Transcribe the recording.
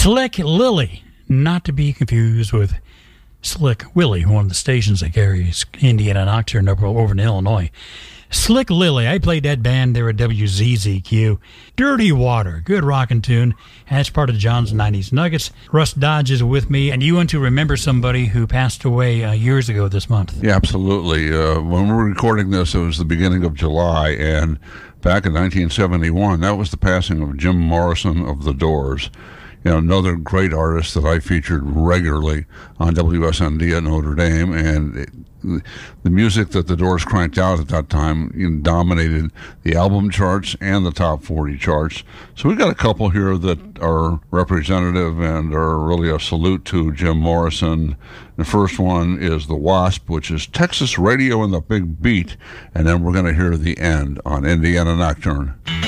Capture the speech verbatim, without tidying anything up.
Slick Lily, not to be confused with Slick Willie, one of the stations that carries Indiana Nocturne over, over in Illinois. Slick Lily, I played that band there at W Z Z Q. Dirty Water, good rockin' tune. And that's part of John's nineties Nuggets. Russ Dodge is with me, and you want to remember somebody who passed away uh, years ago this month. Yeah, absolutely. Uh, when we're recording this, it was the beginning of July, and back in nineteen seventy-one, that was the passing of Jim Morrison of The Doors. You know, another great artist that I featured regularly on W S N D at Notre Dame, and it, the music that the Doors cranked out at that time, you know, dominated the album charts and the top forty charts. So we've got a couple here that are representative and are really a salute to Jim Morrison. The first one is The Wasp, which is Texas Radio and the Big Beat, and then we're going to hear The End on Indiana Nocturne.